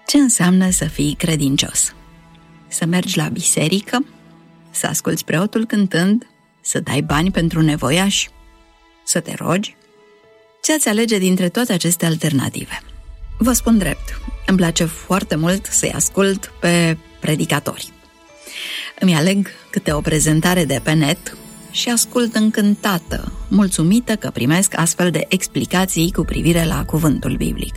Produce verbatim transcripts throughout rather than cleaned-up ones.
Ce înseamnă să fii credincios? Să mergi la biserică, să asculți preotul cântând, să dai bani pentru nevoiași, să te rogi? Ce-ați alege dintre toate aceste alternative? Vă spun drept, îmi place foarte mult să-i ascult pe predicatori. Îmi aleg câte o prezentare de pe net și ascult încântată, mulțumită că primesc astfel de explicații cu privire la cuvântul biblic.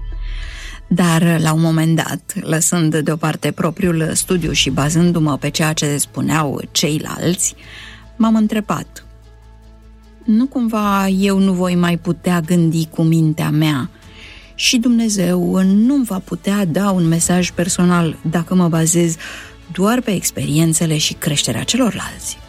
Dar, la un moment dat, lăsând deoparte propriul studiu și bazându-mă pe ceea ce spuneau ceilalți, m-am întrebat: nu cumva eu nu voi mai putea gândi cu mintea mea și Dumnezeu nu-mi va putea da un mesaj personal dacă mă bazez doar pe experiențele și creșterea celorlalți?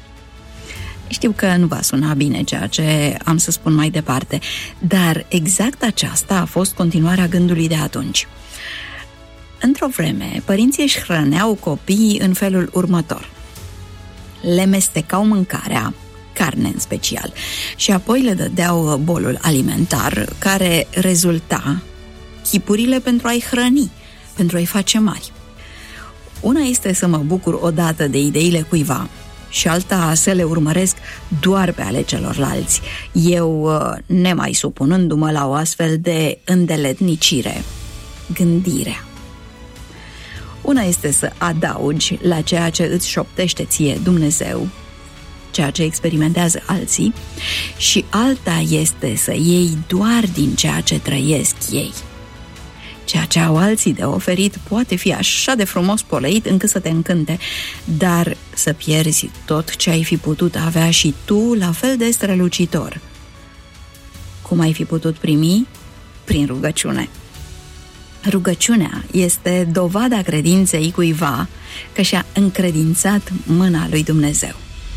Știu că nu va suna bine ceea ce am să spun mai departe, dar exact aceasta a fost continuarea gândului de atunci. Într-o vreme, părinții își hrăneau copiii în felul următor. Le mestecau mâncarea, carne în special, și apoi le dădeau bolul alimentar, care rezulta chipurile pentru a-i hrăni, pentru a-i face mari. Una este să mă bucur odată de ideile cuiva și alta să le urmăresc doar pe ale celorlalți, eu nemai supunându-mă la o astfel de îndeletnicire, gândirea. Una este să adaugi la ceea ce îți șoptește ție Dumnezeu, ceea ce experimentează alții, și alta este să iei doar din ceea ce trăiesc ei. Ceea ce au alții de oferit poate fi așa de frumos poleit încât să te încânte, dar să pierzi tot ce ai fi putut avea și tu la fel de strălucitor. Cum ai fi putut primi? Prin rugăciune. Rugăciunea este dovada credinței cuiva că și-a încredințat mâna lui Dumnezeu.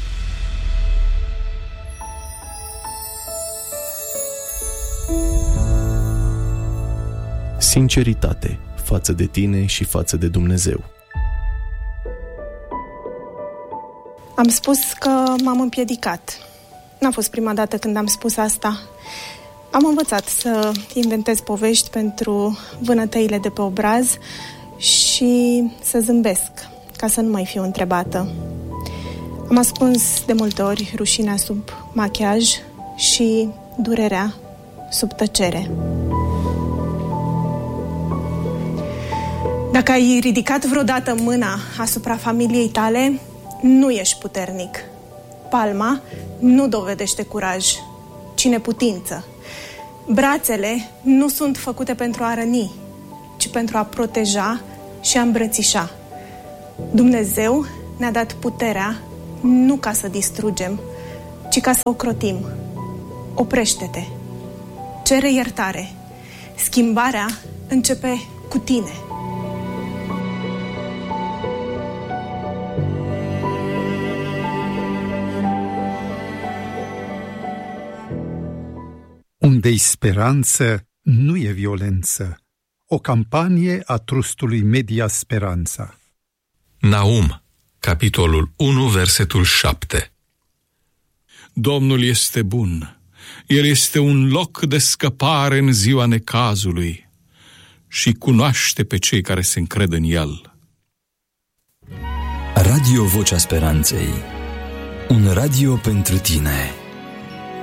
Sinceritate față de tine și față de Dumnezeu. Am spus că m-am împiedicat. N-a fost prima dată când am spus asta. Am învățat să inventez povești pentru vânătăile de pe obraz și să zâmbesc, ca să nu mai fiu întrebată. Am ascuns de multe ori rușinea sub machiaj și durerea sub tăcere. Dacă ai ridicat vreodată mâna asupra familiei tale, nu ești puternic. Palma nu dovedește curaj, ci neputință. Brațele nu sunt făcute pentru a răni, ci pentru a proteja și a îmbrățișa. Dumnezeu ne-a dat puterea nu ca să distrugem, ci ca să ocrotim. Oprește-te. Cere iertare. Schimbarea începe cu tine. Unde-i speranță, nu e violență. O campanie a trustului Media Speranța. Naum, capitolul unu, versetul șapte. Domnul este bun. El este un loc de scăpare în ziua necazului și cunoaște pe cei care se încred în el. Radio Vocea Speranței. Un radio pentru tine.